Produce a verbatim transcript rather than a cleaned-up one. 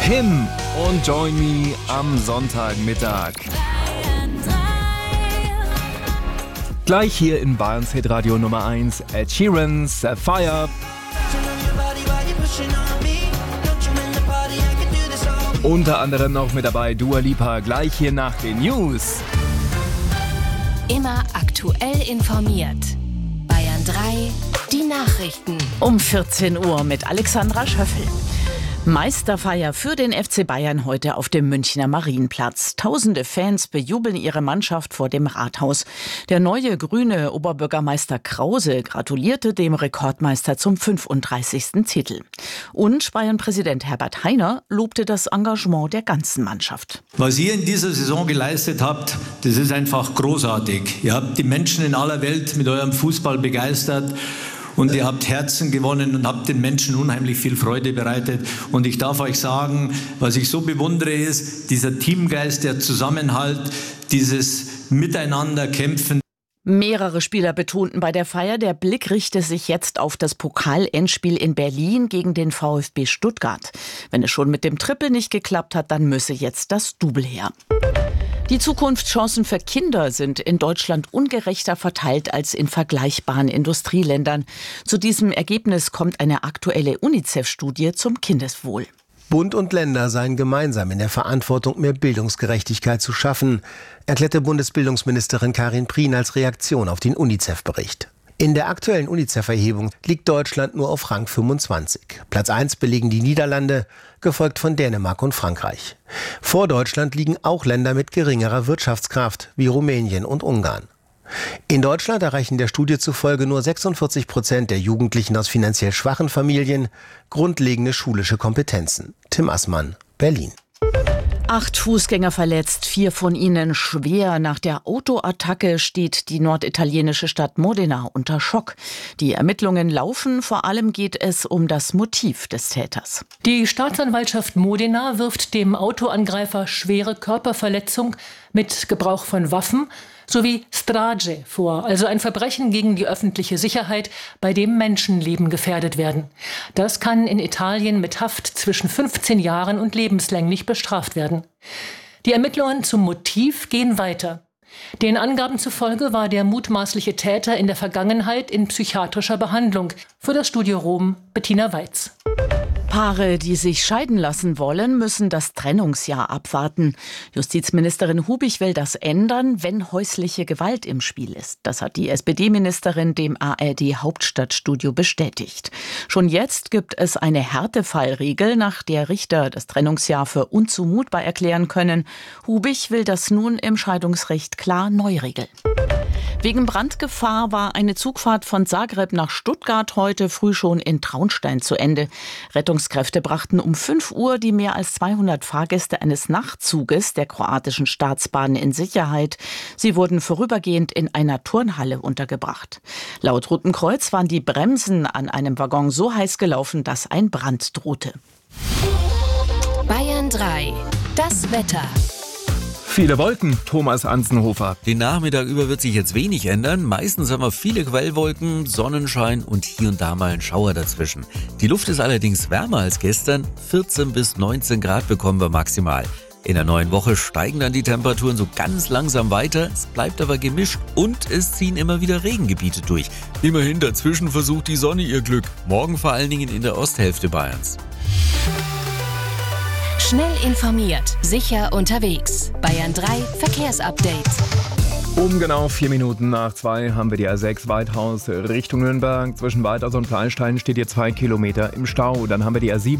Him und Join Me am Sonntagmittag. Gleich hier in Bayerns Hitradio Nummer eins, Ed Sheeran, Sapphire. Unter anderem noch mit dabei Dua Lipa, gleich hier nach den News. Immer aktuell informiert. Bayern drei, die Nachrichten. Um vierzehn Uhr mit Alexandra Schöffel. Meisterfeier für den F C Bayern heute auf dem Münchner Marienplatz. Tausende Fans bejubeln ihre Mannschaft vor dem Rathaus. Der neue grüne Oberbürgermeister Krause gratulierte dem Rekordmeister zum fünfunddreißigsten Titel. Und Bayern-Präsident Herbert Hainer lobte das Engagement der ganzen Mannschaft. Was ihr in dieser Saison geleistet habt, das ist einfach großartig. Ihr habt die Menschen in aller Welt mit eurem Fußball begeistert. Und ihr habt Herzen gewonnen und habt den Menschen unheimlich viel Freude bereitet. Und ich darf euch sagen, was ich so bewundere, ist dieser Teamgeist, der Zusammenhalt, dieses Miteinander-Kämpfen. Mehrere Spieler betonten bei der Feier, der Blick richte sich jetzt auf das Pokal-Endspiel in Berlin gegen den VfB Stuttgart. Wenn es schon mit dem Triple nicht geklappt hat, dann müsse jetzt das Double her. Die Zukunftschancen für Kinder sind in Deutschland ungerechter verteilt als in vergleichbaren Industrieländern. Zu diesem Ergebnis kommt eine aktuelle UNICEF-Studie zum Kindeswohl. Bund und Länder seien gemeinsam in der Verantwortung, mehr Bildungsgerechtigkeit zu schaffen, erklärte Bundesbildungsministerin Karin Prien als Reaktion auf den UNICEF-Bericht. In der aktuellen UNICEF-Erhebung liegt Deutschland nur auf Rang fünfundzwanzig. Platz eins belegen die Niederlande, gefolgt von Dänemark und Frankreich. Vor Deutschland liegen auch Länder mit geringerer Wirtschaftskraft, wie Rumänien und Ungarn. In Deutschland erreichen der Studie zufolge nur sechsundvierzig Prozent der Jugendlichen aus finanziell schwachen Familien grundlegende schulische Kompetenzen. Tim Assmann, Berlin. Acht Fußgänger verletzt, vier von ihnen schwer. Nach der Autoattacke steht die norditalienische Stadt Modena unter Schock. Die Ermittlungen laufen, vor allem geht es um das Motiv des Täters. Die Staatsanwaltschaft Modena wirft dem Autoangreifer schwere Körperverletzung mit Gebrauch von Waffen sowie Strage vor, also ein Verbrechen gegen die öffentliche Sicherheit, bei dem Menschenleben gefährdet werden. Das kann in Italien mit Haft zwischen fünfzehn Jahren und lebenslänglich bestraft werden. Die Ermittlungen zum Motiv gehen weiter. Den Angaben zufolge war der mutmaßliche Täter in der Vergangenheit in psychiatrischer Behandlung. Für das Studio Rom Bettina Weiz. Paare, die sich scheiden lassen wollen, müssen das Trennungsjahr abwarten. Justizministerin Hubich will das ändern, wenn häusliche Gewalt im Spiel ist. Das hat die S P D-Ministerin dem A R D-Hauptstadtstudio bestätigt. Schon jetzt gibt es eine Härtefallregel, nach der Richter das Trennungsjahr für unzumutbar erklären können. Hubich will das nun im Scheidungsrecht klar neu regeln. Wegen Brandgefahr war eine Zugfahrt von Zagreb nach Stuttgart heute früh schon in Traunstein zu Ende. Rettungskräfte brachten um fünf Uhr die mehr als zweihundert Fahrgäste eines Nachtzuges der kroatischen Staatsbahn in Sicherheit. Sie wurden vorübergehend in einer Turnhalle untergebracht. Laut Roten Kreuz waren die Bremsen an einem Waggon so heiß gelaufen, dass ein Brand drohte. Bayern drei, das Wetter. Viele Wolken, Thomas Anzenhofer. Den Nachmittag über wird sich jetzt wenig ändern. Meistens haben wir viele Quellwolken, Sonnenschein und hier und da mal ein Schauer dazwischen. Die Luft ist allerdings wärmer als gestern. vierzehn bis neunzehn Grad bekommen wir maximal. In der neuen Woche steigen dann die Temperaturen so ganz langsam weiter. Es bleibt aber gemischt und es ziehen immer wieder Regengebiete durch. Immerhin dazwischen versucht die Sonne ihr Glück. Morgen vor allen Dingen in der Osthälfte Bayerns. Schnell informiert, sicher unterwegs. Bayern drei Verkehrsupdate. Um genau vier Minuten nach zwei haben wir die A sechs Weithaus Richtung Nürnberg. Zwischen Weithaus und Kleinstein steht hier zwei Kilometer im Stau. Dann haben wir die A sieben